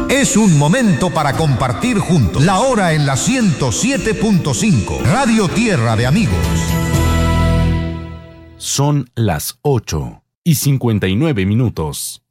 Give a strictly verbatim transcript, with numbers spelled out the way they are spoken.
Es un momento para compartir juntos. La hora en la ciento siete punto cinco. Radio Tierra de Amigos. Son las ocho y cincuenta y nueve minutos.